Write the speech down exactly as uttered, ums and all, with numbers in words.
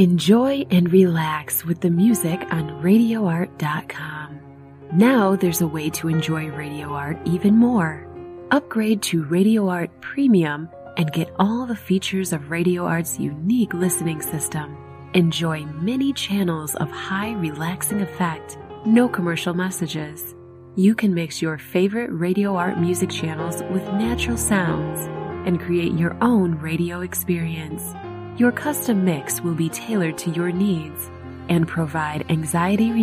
Enjoy and relax with the music on radio art dot com. Now there's a way to enjoy Radio Art even more. Upgrade to Radio Art Premium and get all the features of Radio Art's unique listening system. Enjoy many channels of high relaxing effect, no commercial messages. You can mix your favorite Radio Art music channels with natural sounds and create your own radio experience. Your custom mix will be tailored to your needs and provide anxiety